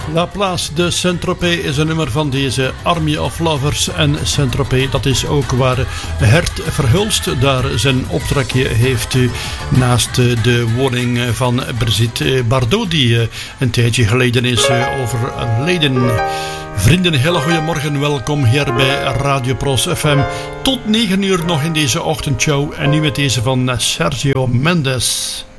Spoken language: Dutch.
La Place de Saint-Tropez is een nummer van deze Army of Lovers. En Saint-Tropez, dat is ook waar Hert Verhulst daar zijn optrekje heeft naast de woning van Brigitte Bardot, die een tijdje geleden is overleden. Vrienden, hele goede morgen, welkom hier bij Radio Pros FM. Tot 9 uur nog in deze ochtendshow en nu met deze van Sergio Mendes.